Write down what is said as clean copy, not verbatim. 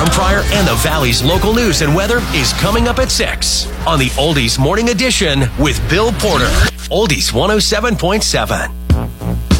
Farm Fryer and the Valley's local news and weather is coming up at 6 on the Oldies Morning Edition with Bill Porter. Oldies 107.7.